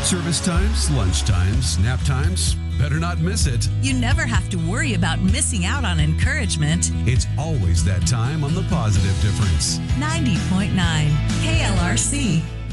Service times, lunch times, nap times. Better not miss it. You never have to worry about missing out on encouragement. It's always that time on The Positive Difference. 90.9 KLRC.